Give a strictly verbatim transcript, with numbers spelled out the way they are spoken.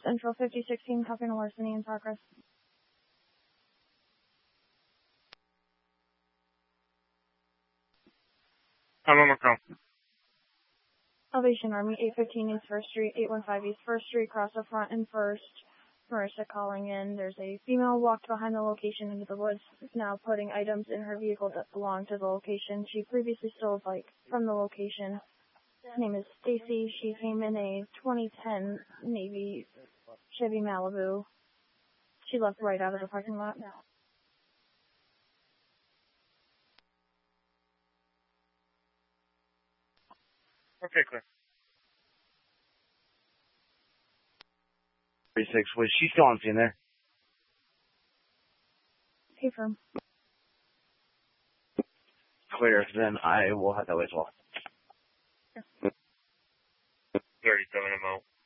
Central fifty sixteen, copying a larceny in progress. I'm on Macomb. Elevation Army, eight fifteen East first Street, eight one five East first Street, cross the front and first. Marissa calling in. There's a female walked behind the location into the woods, now putting items in her vehicle that belong to the location. She previously stole a bike from the location. Her name is Stacy. She came in a twenty ten Navy Chevy Malibu. She left right out of the parking lot. Okay, clear. thirty-six, was she still on scene there? Hey, firm. Clear, then I will have that way as well. thirty-seven M O.